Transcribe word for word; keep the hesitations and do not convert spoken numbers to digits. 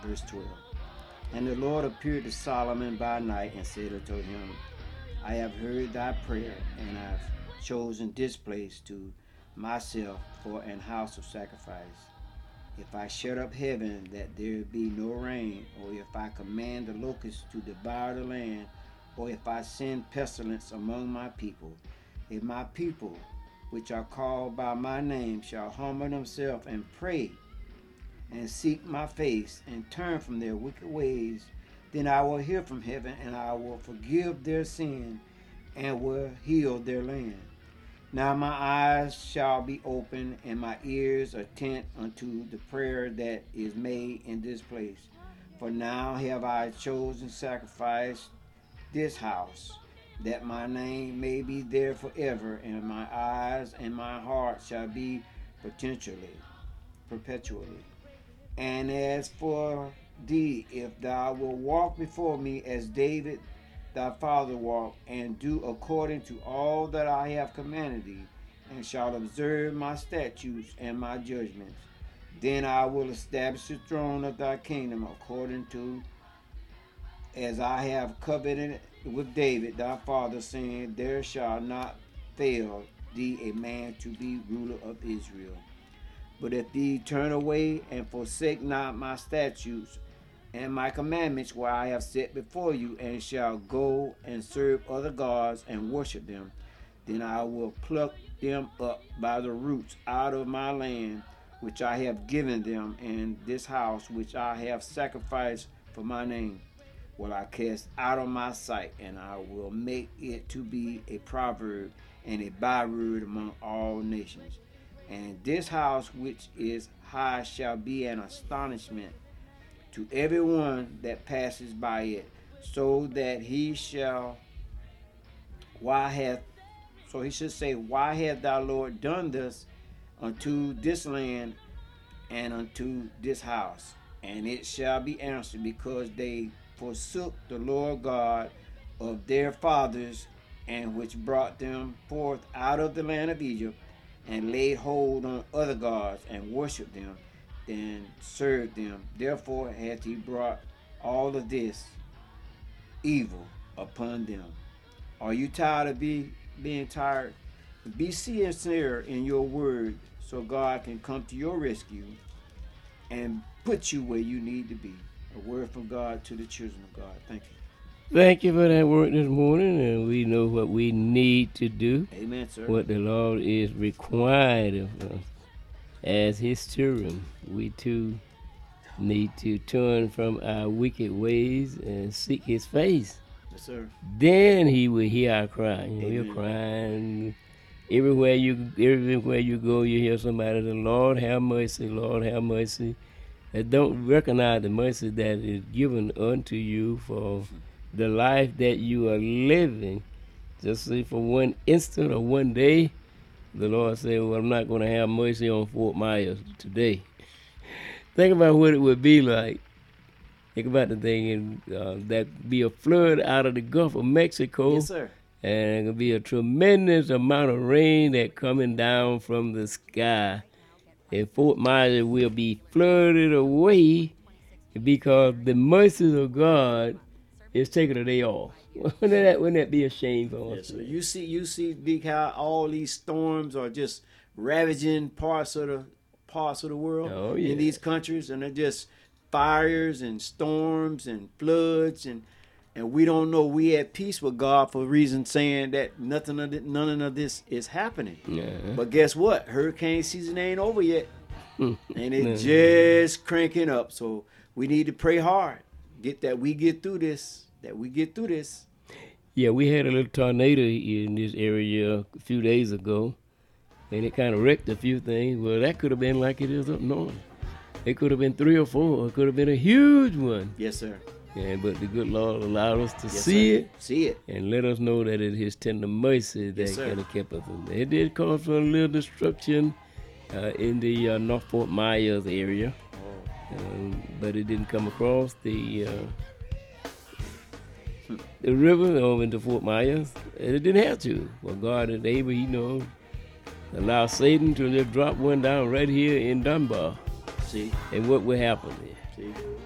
Verse twelve. And the Lord appeared to Solomon by night and said unto him, I have heard thy prayer, and I have chosen this place to myself for an house of sacrifice. If I shut up heaven that there be no rain, or if I command the locusts to devour the land, or if I send pestilence among my people, if my people, which are called by my name, shall humble themselves and pray, and seek my face, and turn from their wicked ways, then I will hear from heaven, and I will forgive their sin, and will heal their land. Now my eyes shall be open, and my ears attent unto the prayer that is made in this place. For now have I chosen sacrifice this house, that my name may be there forever, and my eyes and my heart shall be potentially, perpetually. And as for thee, if thou wilt walk before me as David thy father walked, and do according to all that I have commanded thee, and shalt observe my statutes and my judgments, then I will establish the throne of thy kingdom according to as I have covenanted with David thy father, saying, there shall not fail thee a man to be ruler of Israel. But if thee turn away and forsake not my statutes and my commandments where I have set before you, and shall go and serve other gods and worship them, then I will pluck them up by the roots out of my land which I have given them, and this house which I have sacrificed for my name will I cast out of my sight, and I will make it to be a proverb and a byword among all nations. And this house which is high shall be an astonishment to everyone that passes by it, so that he shall, why hath, so he should say, why hath thou, Lord, done this unto this land and unto this house? And it shall be answered, because they forsook the Lord God of their fathers, and which brought them forth out of the land of Egypt, and laid hold on other gods, and worshipped them, and served them. Therefore hath he brought all of this evil upon them. Are you tired of be, being tired? Be sincere in your word, so God can come to your rescue and put you where you need to be. A word from God to the children of God. Thank you. Thank you for that word this morning, and we know what we need to do. Amen, sir. What the Lord is required of us. As his children, we too need to turn from our wicked ways and seek his face. Yes, sir. Then he will hear our cry. You know, Amen. you're crying. Everywhere you everywhere you go, you hear somebody, the Lord have mercy, Lord have mercy. They don't recognize the mercy that is given unto you for the life that you are living. Just say for one instant or one day, the Lord said, well, I'm not going to have mercy on Fort Myers today. Think about what it would be like. Think about the thing, uh, that be a flood out of the Gulf of Mexico. Yes, sir. And it could be a tremendous amount of rain that coming down from the sky. And Fort Myers will be flooded away because the mercies of God is taking a day off. Wouldn't that, wouldn't that be a shame for us? Yes, sir. You see, you see, Big, how all these storms are just ravaging parts of the parts of the world. Oh, yeah. In these countries, and they're just fires and storms and floods, and and we don't know. We at peace with God for reasons saying that nothing of it, none of this is happening. Yeah. But guess what? Hurricane season ain't over yet, and it's No. just cranking up. So we need to pray hard, get that we get through this. That we get through this. Yeah, we had a little tornado in this area a few days ago, and it kind of wrecked a few things. Well, that could have been like it is up north. It could have been three or four. It could have been a huge one. Yes, sir. Yeah, but the good Lord allowed us to Yes, see sir. it. See it. And let us know that it is His tender mercy that Yes, sir. kind of kept us from there. It did cause for a little destruction uh, in the uh, North Fort Myers area, um, but it didn't come across the uh, the river over into Fort Myers. And it didn't have to. Well, God is able, you know, allow Satan to just drop one down right here in Dunbar. See, And what will happen there? see.